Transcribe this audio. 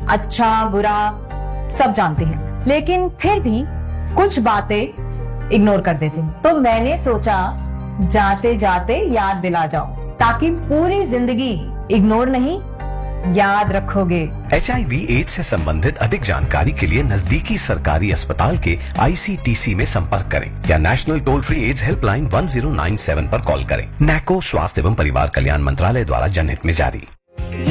अच्छा बुरा सब जानते हैं, लेकिन फिर भी कुछ बातें इग्नोर कर देते हैं। तो मैंने सोचा जाते जाते याद दिला जाओ, ताकि पूरी जिंदगी इग्नोर नहीं याद रखोगे। HIV/AIDS से संबंधित अधिक जानकारी के लिए नजदीकी सरकारी अस्पताल के ICTC में संपर्क करें या national toll free ads helpline 1097 पर कॉल करें। नैको स्वास्थ्य एवं परिवार कल्याण मंत्रालय द्वारा जनहित में जारी।